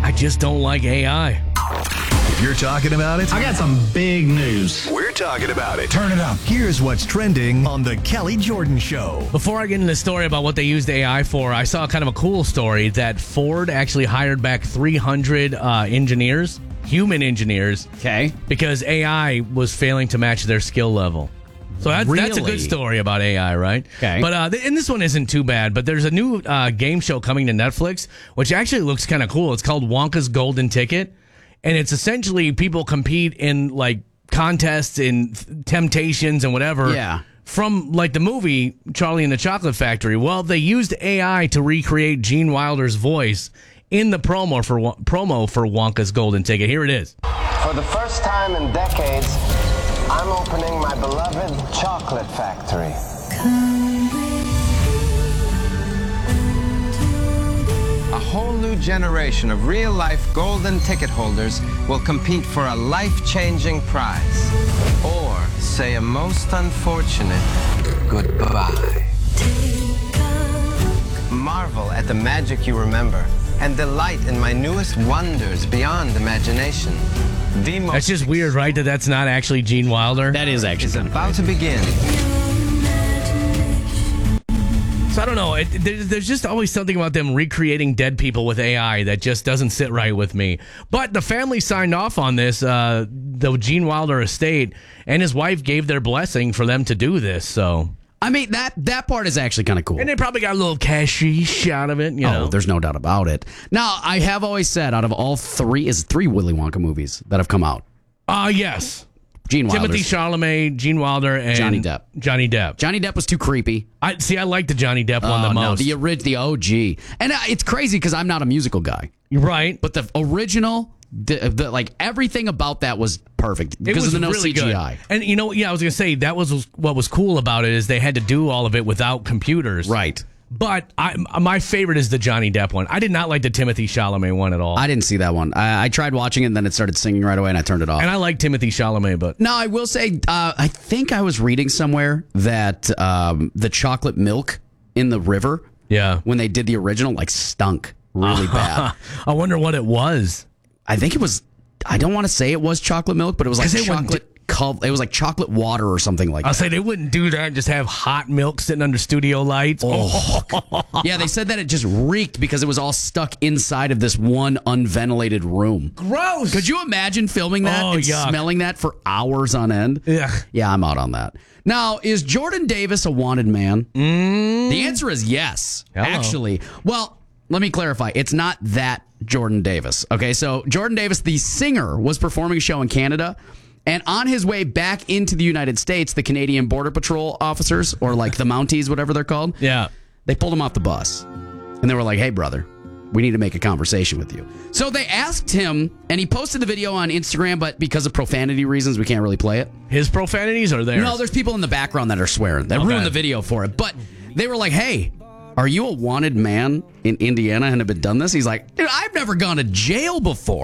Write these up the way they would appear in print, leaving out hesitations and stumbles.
I just don't like AI. If you're talking about it, I got some big news. we're talking about it. Turn it up. Here's what's trending on The Kelly Jordan Show. Before I get into the story about what they used AI for, I saw kind of a cool story that Ford actually hired back 300 engineers, human engineers, Okay. because AI was failing to match their skill level. So that's a good Really? story about AI, right? Okay. But and this one isn't too bad. But there's a new game show coming to Netflix, which actually looks kind of cool. It's called Wonka's Golden Ticket, and it's essentially people compete in like contests and temptations and whatever. Yeah. From like the movie Charlie and the Chocolate Factory. Well, they used AI to recreate Gene Wilder's voice in the promo for Wonka's Golden Ticket. Here it is. For the first time in decades, I'm opening my beloved chocolate factory. A whole new generation of real-life golden ticket holders will compete for a life-changing prize. Or say a most unfortunate goodbye. Marvel at the magic you remember and delight in my newest wonders beyond imagination. The most That's just weird, right? That's not actually Gene Wilder. That is actually is kind of about to begin. So I don't know. There's just always something about them recreating dead people with AI that just doesn't sit right with me. But the family signed off on this, the Gene Wilder estate, and his wife gave their blessing for them to do this. So, I mean, that part is actually kind of cool. and they probably got a little cashish out of it, you know. Oh, there's no doubt about it. Now, I have always said out of all three Willy Wonka movies that have come out, Yes. Gene Wilder. Timothy Chalamet, Gene Wilder, and Johnny Depp. Johnny Depp. Johnny Depp was too creepy. I like the Johnny Depp one the most. No, the OG. And it's crazy because I'm not a musical guy. You're right. But the original, the like everything about that was perfect because of the no really CGI. good. And I was going to say that was what was cool about it is they had to do all of it without computers. Right. But my favorite is the Johnny Depp one. I did not like the Timothy Chalamet one at all. I didn't see that one. I tried watching it and then it started singing right away and I turned it off. And I like Timothy Chalamet, but Now, I will say, I think I was reading somewhere that the chocolate milk in the river, yeah, when they did the original, like stunk really bad. I wonder what it was. I think it was, I don't want to say it was chocolate milk, but it was like 'Cause they wouldn't chocolate. It was like chocolate water or something like I'll that. say they wouldn't do that and just have hot milk sitting under studio lights. Yeah, they said that it just reeked because it was all stuck inside of this one unventilated room. Gross. Could you imagine filming that Oh, and yuck. smelling that for hours on end? Yeah. Yeah, I'm out on that. Now, is Jordan Davis a wanted man? The answer is yes, Hello. actually. Well, let me clarify. It's not that Jordan Davis. Okay, so Jordan Davis, the singer, was performing a show in Canada. And on his way back into the United States, the Canadian Border Patrol officers, or like the Mounties, whatever they're called, Yeah. they pulled him off the bus. And they were like, hey, brother, we need to make a conversation with you. So they asked him, and he posted the video on Instagram, but because of profanity reasons, we can't really play it. His profanities are there. No, there's people in the background that are swearing. That Okay. ruined the video for it. But they were like, hey, are you a wanted man in Indiana and have been done this? He's like, dude, I've never gone to jail before.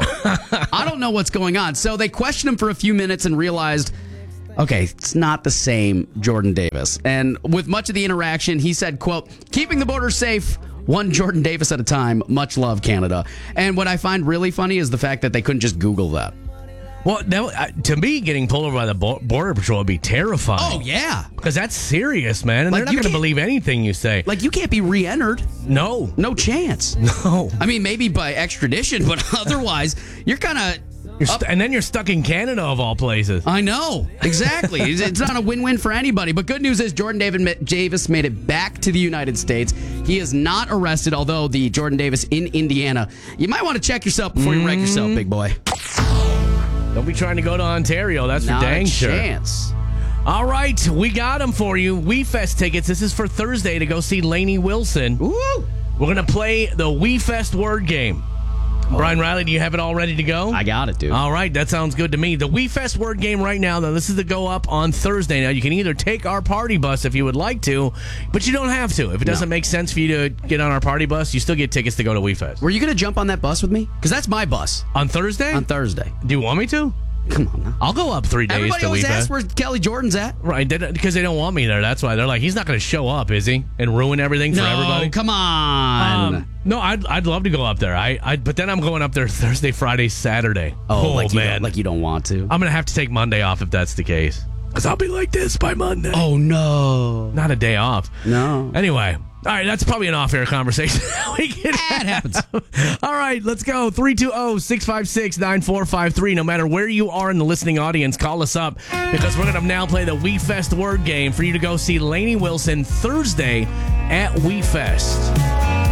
I don't know what's going on. So they questioned him for a few minutes and realized, okay, it's not the same Jordan Davis. And with much of the interaction, he said, quote, keeping the border safe, one Jordan Davis at a time. Much love, Canada. And what I find really funny is the fact that they couldn't just Google that. Well, to me, getting pulled over by the Border Patrol would be terrifying. Oh, yeah. Because that's serious, man. And Like, they're not you going to can't- believe anything you say. Like, you can't be re-entered. No. No chance. No. I mean, maybe by extradition, but otherwise, you're kind of... And then you're stuck in Canada, of all places. I know. Exactly. It's not a win-win for anybody. But good news is Jordan Davis made it back to the United States. He is not arrested, although the Jordan Davis in Indiana, you might want to check yourself before you wreck yourself, big boy. Don't be trying to go to Ontario. That's for Not dang a sure. chance. All right, we got them for you. WeFest tickets. This is for Thursday to go see Lainey Wilson. Woo! We're going to play the WeFest word game. Brian Riley, do you have it all ready to go? I got it, dude. All right, that sounds good to me. The WeFest word game right now, though, this is to go up on Thursday. Now, you can either take our party bus if you would like to, but you don't have to. If it doesn't make sense for you to get on our party bus, you still get tickets to go to WeFest. Were you going to jump on that bus with me? Because that's my bus On Thursday? on Thursday. Do you want me to? Come on now. I'll go up 3 days Everybody to always WeFest. asks where Kelly Jordan's at. Right, because they don't want me there. That's why they're like, he's not going to show up, is he? And ruin everything for everybody. Come on. No, I'd love to go up there. But then I'm going up there Thursday, Friday, Saturday. Like you don't want to. I'm going to have to take Monday off if that's the case. Because I'll be like this by Monday. Oh, no. Not a day off. No. Anyway. All right, that's probably an off-air conversation. It happens. All right, let's go. 320-656-9453. No matter where you are in the listening audience, call us up because we're going to now play the WeFest word game for you to go see Lainey Wilson Thursday at WeFest.